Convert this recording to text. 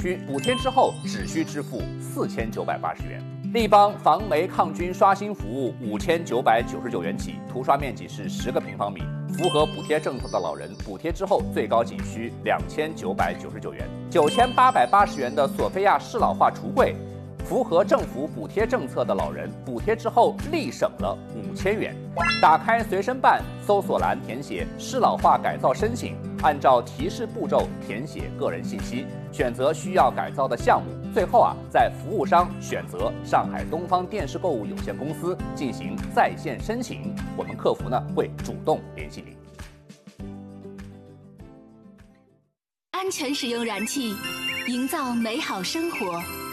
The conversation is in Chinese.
区，补贴之后只需支付4980元。立邦防霉抗菌刷新服务5999元起，涂刷面积是10个平方米。符合补贴政策的老人，补贴之后最高仅需2999元。9880元的索菲亚适老化橱柜，符合政府补贴政策的老人，补贴之后立省了5000元。打开随身办，搜索栏填写适老化改造申请，按照提示步骤填写个人信息，选择需要改造的项目。最后在服务商选择上海东方电视购物有限公司进行在线申请，我们客服会主动联系您。 安全使用燃气，营造美好生活。